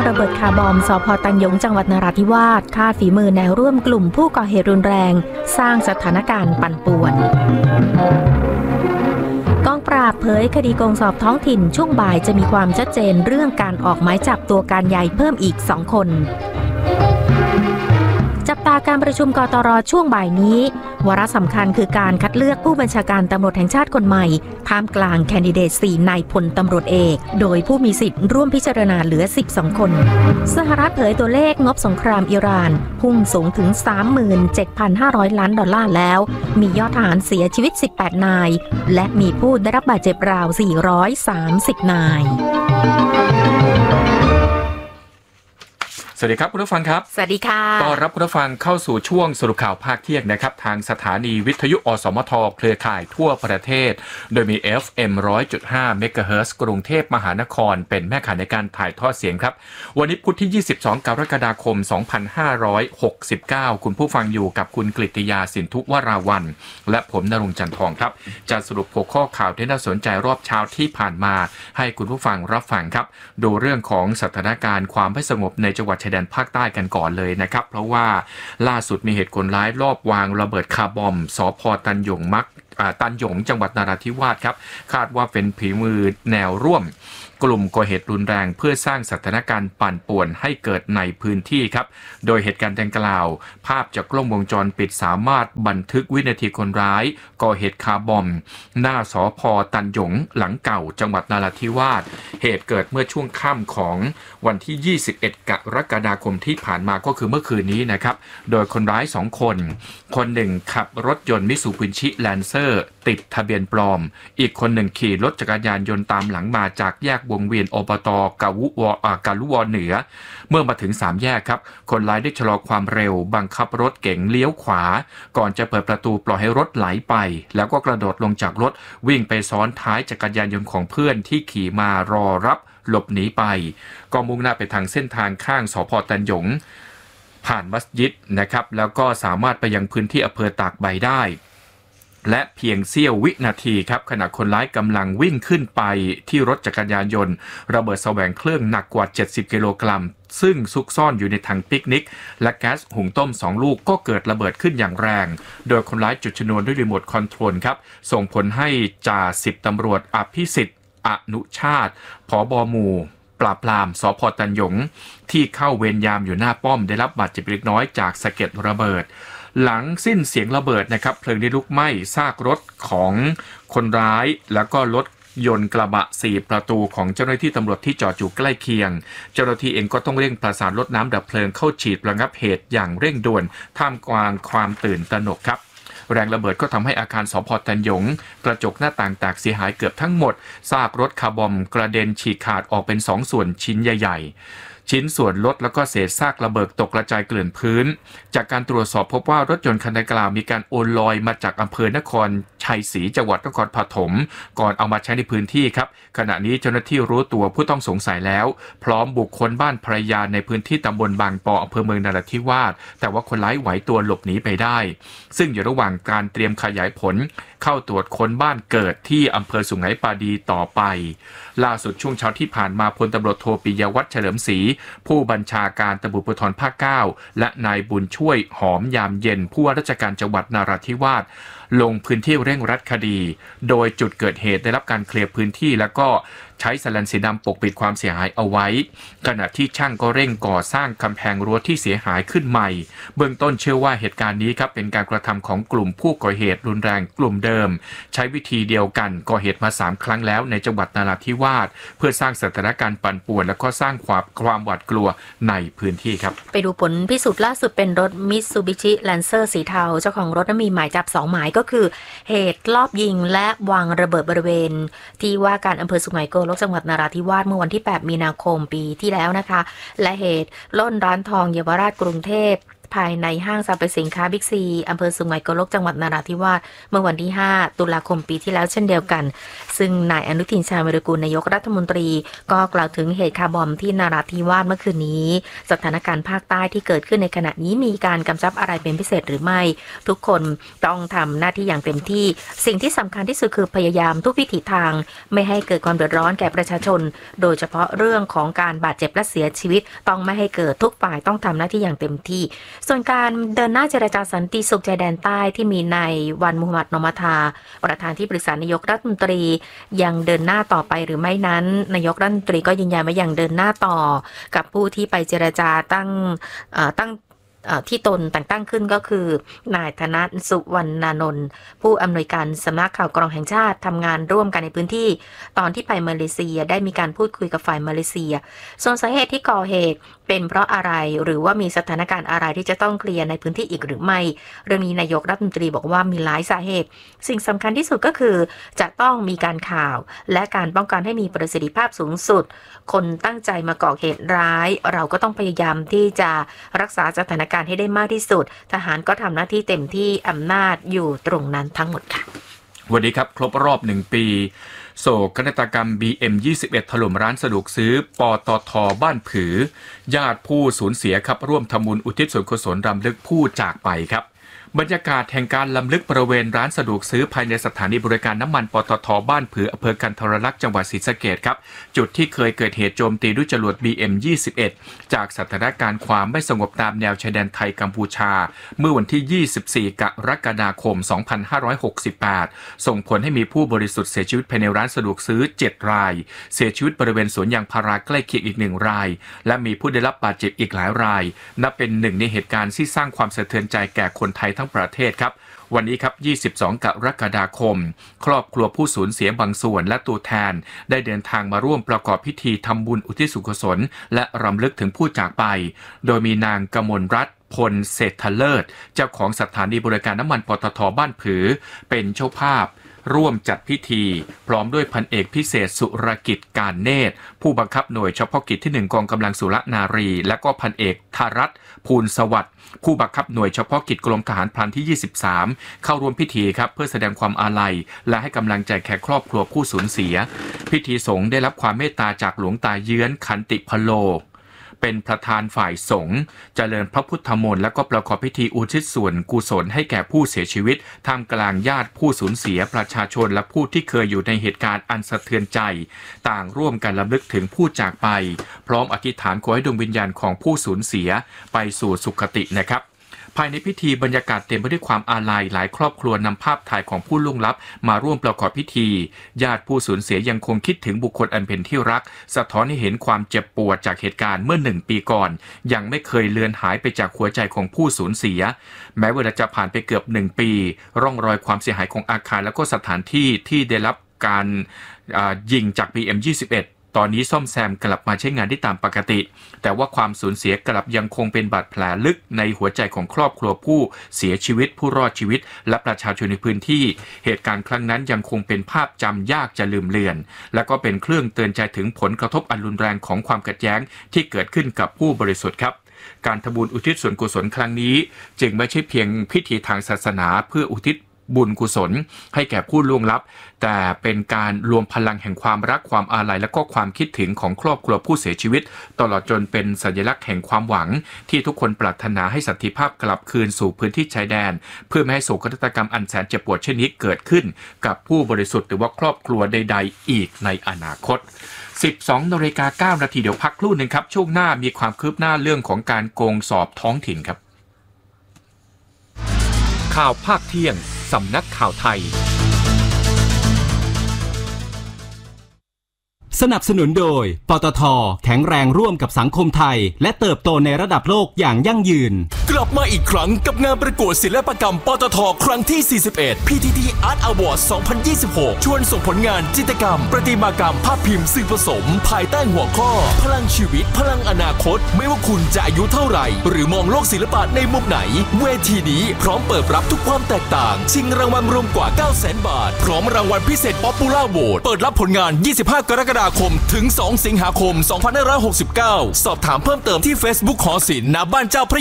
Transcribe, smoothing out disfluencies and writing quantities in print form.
ระเบิดคาร์บอมสพ.ตันหยงจังหวัดนราธิวาสคาดฝีมือแนวร่วมกลุ่มผู้ก่อเหตุรุนแรงสร้างสถานการณ์ปั่นป่วนกองปราบเผยคดีโกงสอบท้องถิ่นช่วงบ่ายจะมีความชัดเจนเรื่องการออกหมายจับตัวการใหญ่เพิ่มอีก2 คนจับตาการประชุมกตร.ช่วงบ่ายนี้วาระสำคัญคือการคัดเลือกผู้บัญชาการตำรวจแห่งชาติคนใหม่ท่ามกลางแคนดิเดต4 นายพลตำรวจเอกโดยผู้มีสิทธิ์ร่วมพิจารณาเหลือ12 คนสหรัฐเผยตัวเลขงบสงครามอิหร่านพุ่งสูงถึง 37,500 ล้านดอลลาร์แล้วมียอดทหารเสียชีวิต18 นายและมีผู้ได้รับบาดเจ็บราว430 นายสวัสดีครับคุณผู้ฟังครับสวัสดีค่ะต้อนรับคุณผู้ฟังเข้าสู่ช่วงสรุปข่าวภาคเที่ยงนะครับทางสถานีวิทยุอสมทเครือข่ายทั่วประเทศโดยมี FM 100.5 เมกะเฮิรตซ์กรุงเทพมหานครเป็นแม่ข่ายในการถ่ายทอดเสียงครับวันนี้พุธที่22กรกฎาคม2569คุณผู้ฟังอยู่กับคุณกฤติยาสินทุวราวัลย์และผมณรงค์จันทองครับจะสรุปหัวข้อข่าวที่น่าสนใจรอบเช้าที่ผ่านมาให้คุณผู้ฟังรับฟังครับดูเรื่องของสถานการณ์ความไม่สงบในจังหวัดชายแดนภาคใต้กันก่อนเลยนะครับเพราะว่าล่าสุดมีเหตุคนร้ายลอบวางระเบิดคาร์บอมสพ.ตันหยงจังหวัดนราธิวาสครับคาดว่าเป็นฝีมือแนวร่วมกลุ่มก่อเหตุรุนแรงเพื่อสร้างสถานการณ์ปั่นป่วนให้เกิดในพื้นที่ครับโดยเหตุการณ์ดังกล่าวภาพจากกล้องวงจรปิดสามารถบันทึกวินาทีคนร้ายก่อเหตุคาร์บอมหน้าสพ.ตันหยงหลังเก่าจังหวัดนราธิวาสเหตุเกิดเมื่อช่วงค่ำของวันที่21กรกฎาคมที่ผ่านมาก็คือเมื่อคืนนี้นะครับโดยคนร้าย2 คนคนหนึ่งขับรถยนต์มิตซูบิชิแลนเซอร์ติดทะเบียนปลอมอีกคนหนึ่งขี่รถจักรยานยนต์ตามหลังมาจากแยกวงเวียนอบต.กาลุวเหนือเมื่อมาถึง3 แยกครับคนร้ายได้ชะลอความเร็วบังคับรถเก๋งเลี้ยวขวาก่อนจะเปิดประตูปล่อยให้รถไหลไปแล้วก็กระโดดลงจากรถวิ่งไปซ้อนท้ายจักรยานยนต์ของเพื่อนที่ขี่มารอรับหลบหนีไปก็มุ่งหน้าไปทางเส้นทางข้างสพ.ตันหยงผ่านมัสยิดนะครับแล้วก็สามารถไปยังพื้นที่อำเภอตากใบได้และเพียงเสี้ยววินาทีครับขณะคนร้ายกำลังวิ่งขึ้นไปที่รถจักรยานยนต์ระเบิดแสวงเครื่องหนักกว่า70 กิโลกรัมซึ่งซุกซ่อนอยู่ในถังปิกนิกและแก๊สหุงต้ม2 ลูกก็เกิดระเบิดขึ้นอย่างแรงโดยคนร้ายจุดชนวนด้วยรีโมทคอนโทรลครับส่งผลให้จ่า10 ตำรวจอภิสิทธิ์อนุชาติผบ.หมู่ปราบปรามสพ.ตันหยงที่เข้าเวรยามอยู่หน้าป้อมได้รับบาดเจ็บเล็กน้อยจากสะเก็ดระเบิดหลังสิ้นเสียงระเบิดนะครับเพลิงได้ลุกไหม้ซากรถของคนร้ายแล้วก็รถยนต์กระบะ4 ประตูของเจ้าหน้าที่ตำรวจที่จอดอยู่ใกล้เคียงเจ้าหน้าที่เองก็ต้องเร่งประสานรถน้ำดับเพลิงเข้าฉีดระงับเหตุอย่างเร่งด่วนท่ามกลางความตื่นตระหนกครับแรงระเบิดก็ทำให้อาคารสพ.ตันหยงกระจกหน้าต่างแตกเสียหายเกือบทั้งหมดซากรถคาร์บอมกระเด็นฉีกขาดออกเป็น2 ส่วนชิ้นใหญ่ชิ้นส่วนรถแล้วก็เศษซากระเบิดตกกระจายเกลื่อนพื้นจากการตรวจสอบพบว่ารถยนต์คันดังกล่าวมีการโอนลอยมาจากอำเภอนครชัยศรีจังหวัดนครปฐมก่อนเอามาใช้ในพื้นที่ครับขณะนี้เจ้าหน้าที่รู้ตัวผู้ต้องสงสัยแล้วพร้อมบุกค้นบ้านภรรยาในพื้นที่ตำบลบางปออำเภอเมืองนราธิวาสแต่ว่าคนร้ายไหวตัวหลบหนีไปได้ซึ่งอยู่ระหว่างการเตรียมขยายผลเข้าตรวจค้นบ้านเกิดที่อำเภอสุไหงปาดีต่อไปล่าสุดช่วงเช้าที่ผ่านมาพลตำรวจโทปิยวัฒน์เฉลิมศรีผู้บัญชาการตำรวจภูธรภาค 9และนายบุญช่วยหอมยามเย็นผู้ว่าราชการจังหวัดนราธิวาสลงพื้นที่เร่งรัดคดีโดยจุดเกิดเหตุได้รับการเคลียร์พื้นที่แล้วก็ใช้สแลนสีดำปกปิดความเสียหายเอาไว้ขณะที่ช่างก็เร่งก่อสร้างกำแพงรั้วที่เสียหายขึ้นใหม่เบื้องต้นเชื่อว่าเหตุการณ์นี้ครับเป็นการกระทำของกลุ่มผู้ก่อเหตุรุนแรงกลุ่มเดิมใช้วิธีเดียวกันก่อเหตุมา3 ครั้งแล้วในจังหวัดนราธิวาสเพื่อสร้างสถานการณ์ปั่นป่วนและก็สร้างความหวาดกลัวในพื้นที่ครับไปดูผลพิสูจน์ล่าสุดเป็นรถมิตซูบิชิแลนเซอร์สีเทาเจ้าของรถนั้นมีหมายจับ2 หมายก็คือเหตุลอบยิงและวางระเบิดบริเวณที่ว่าการอำเภอสุไหงโกลกจังหวัดนราธิวาสเมื่อวันที่8 มีนาคมปีที่แล้วนะคะและเหตุปล้นร้านทองเยาวราชกรุงเทพภายในห้างสรรพสินค้าบิ๊กซีอำเภอสุไหงโกลกจังหวัดนราธิวาสเมื่อวันที่5ตุลาคมปีที่แล้วเช่นเดียวกันซึ่งนายอนุทินชาญวิรากูลนายกรัฐมนตรีก็กล่าวถึงเหตุคาร์บอมที่นราธิวาสเมื่อคืนนี้สถานการณ์ภาคใต้ที่เกิดขึ้นในขณะนี้มีการกำชับอะไรเป็นพิเศษหรือไม่ทุกคนต้องทำหน้าที่อย่างเต็มที่สิ่งที่สำคัญที่สุดคือพยายามทุกวิถีทางไม่ให้เกิดความเดือดร้อนแก่ประชาชนโดยเฉพาะเรื่องของการบาดเจ็บและเสียชีวิตต้องไม่ให้เกิดทุกฝ่ายต้องทำหน้าที่อย่างเต็มที่ส่วนการเดินหน้าเจรจาสันติสุขชายแดนใต้ที่มีนายวันมูฮัมหมัด นอมาธาประธานที่ปรึกษานายกรัฐมนตรียังเดินหน้าต่อไปหรือไม่นั้นนายกรัฐมนตรีก็ยืนยันว่ายังเดินหน้าต่อกับผู้ที่ไปเจรจาตั้งที่ตนแต่งตั้งขึ้นก็คือนายธนสุวรรณนนท์ผู้อำนวยการสำนักข่าวกรองแห่งชาติทำงานร่วมกันในพื้นที่ตอนที่ไปมาเลเซียได้มีการพูดคุยกับฝ่ายมาเลเซียส่วนสาเหตุที่ก่อเหตุเป็นเพราะอะไรหรือว่ามีสถานการณ์อะไรที่จะต้องเคลียร์ในพื้นที่อีกหรือไม่เรื่องนี้นายกรัฐมนตรีบอกว่ามีหลายสาเหตุสิ่งสำคัญที่สุดก็คือจะต้องมีการข่าวและการป้องกันให้มีประสิทธิภาพสูงสุดคนตั้งใจมาก่อเหตุร้ายเราก็ต้องพยายามที่จะรักษาสถานการณ์ให้ได้มากที่สุดทหารก็ทำหน้าที่เต็มที่อำนาจอยู่ตรงนั้นทั้งหมดค่ะวันนี้ครับครบรอบ1ปีโศกนาฏกรรม BM21 ถล่มร้านสะดวกซื้อปตท.บ้านผือญาติผู้สูญเสียครับร่วมทำบุญอุทิศส่วนกุศลรำลึกผู้จากไปครับบรรยากาศแห่งการรำลึกบริเวณร้านสะดวกซื้อภายในสถานีบริการน้ำมันปตท.บ้านผืออำเภอกันทรลักษณ์จังหวัดศรีสะเกษครับจุดที่เคยเกิดเหตุโจมตีด้วยจรวด BM21 จากสถานการณ์ความไม่สงบตามแนวชายแดนไทยกัมพูชาเมื่อวันที่24กรกฎาคม2568ส่งผลให้มีผู้บริสุทธิ์เสียชีวิตภายในร้านสะดวกซื้อ7รายเสียชีวิตบริเวณสวนยางพาราใกล้เคียงอีก1รายและมีผู้ได้รับบาดเจ็บอีกหลายรายนับเป็นหนึ่งในเหตุการณ์ที่สร้างความสะเทือนใจแก่คนไทยทั้งประเทศครับวันนี้ครับ22กรกฎาคมครอบครัวผู้สูญเสียบางส่วนและตัวแทนได้เดินทางมาร่วมประกอบพิธีทำบุญอุทิศส่วนกุศลและรำลึกถึงผู้จากไปโดยมีนางกมลรัตน์พลเศรษฐเลิศเจ้าของสถานีบริการน้ำมันปตท.บ้านผือเป็นเจ้าภาพร่วมจัดพิธีพร้อมด้วยพันเอกพิเศษสุรกิจการเนตรผู้บังคับหน่วยเฉพาะกิจที่1กองกำลังสุรนารีและก็พันเอกธารัตน์ภูลสวัสดิ์ผู้บังคับหน่วยเฉพาะกิจกรมทหารพรานที่23เข้าร่วมพิธีครับเพื่อแสดงความอาลัยและให้กำลังใจแก่ครอบครัวผู้สูญเสียพิธีสงฆ์ได้รับความเมตตาจากหลวงตาเยื้อนขันติพโลเป็นประธานฝ่ายสงฆ์เจริญพระพุทธมนต์และก็ประกอบพิธีอุทิศส่วนกุศลให้แก่ผู้เสียชีวิตท่ามกลางญาติผู้สูญเสียประชาชนและผู้ที่เคยอยู่ในเหตุการณ์อันสะเทือนใจต่างร่วมกันรำลึกถึงผู้จากไปพร้อมอธิษฐานขอให้ดวงวิญญาณของผู้สูญเสียไปสู่สุคตินะครับภายในพิธีบรรยากาศเต็มไปด้วยความอาลัยหลายครอบครัวนำภาพถ่ายของผู้ล่วงลับมาร่วมประกอบพิธีญาติผู้สูญเสียยังคงคิดถึงบุคคลอันเป็นที่รักสะท้อนให้เห็นความเจ็บปวดจากเหตุการณ์เมื่อ1 ปีก่อนยังไม่เคยเลือนหายไปจากหัวใจของผู้สูญเสียแม้เวลาจะผ่านไปเกือบ1 ปีร่องรอยความเสียหายของอาคารและก็สถานที่ที่ได้รับการยิงจาก BM21ตอนนี้ซ่อมแซมกลับมาใช้งานได้ตามปกติแต่ว่าความสูญเสียกลับยังคงเป็นบาดแผลลึกในหัวใจของครอบครัวผู้เสียชีวิตผู้รอดชีวิตและประชาชนในพื้นที่เหตุการณ์ครั้งนั้นยังคงเป็นภาพจำยากจะลืมเลือนและก็เป็นเครื่องเตือนใจถึงผลกระทบอันรุนแรงของความขัดแย้งที่เกิดขึ้นกับผู้บริสุทธิ์ครับการทำบุญอุทิศส่วนกุศลครั้งนี้จึงไม่ใช่เพียงพิธีทางศาสนาเพื่ออุทิศบุญกุศลให้แก่ผู้ล่วงลับแต่เป็นการรวมพลังแห่งความรักความอาลัยและก็ความคิดถึงของครอบครัวผู้เสียชีวิตตลอดจนเป็นสัญลักษณ์แห่งความหวังที่ทุกคนปรารถนาให้สันติภาพกลับคืนสู่พื้นที่ชายแดนเพื่อไม่ให้โศกนาฏกรรมอันแสนเจ็บปวดเช่นนี้เกิดขึ้นกับผู้บริสุทธิ์หรือว่าครอบครัวใดๆอีกในอนาคต 12:09 น.เดี๋ยวพักครู่นึงครับช่วงหน้ามีความคืบหน้าเรื่องของการโกงสอบท้องถิ่นครับข่าวภาคเที่ยงสำนักข่าวไทยสนับสนุนโดยปตท.แข็งแรงร่วมกับสังคมไทยและเติบโตในระดับโลกอย่างยั่งยืนกลับมาอีกครั้งกับงานประกวดศิลปกรรมปตท.ครั้งที่41 PTT Art Award 2026ชวนส่งผลงานจิตรกรรมประติมากรรมภาพพิมพ์สื่อผสมภายใต้หัวข้อพลังชีวิตพลังอนาคตไม่ว่าคุณจะอายุเท่าไหร่หรือมองโลกศิลปะในมุมไหนเวทีนี้พร้อมเปิดรับทุกความแตกต่างชิงรางวัลรวมกว่า 900,000 บาทพร้อมรางวัลพิเศษ Popular Vote เปิดรับผลงาน 25 กรกฎาคมถึง 2 สิงหาคม 2569 สอบถามเพิ่มเติมที่ Facebook หอศิลป์ณบ้านเจ้าพระ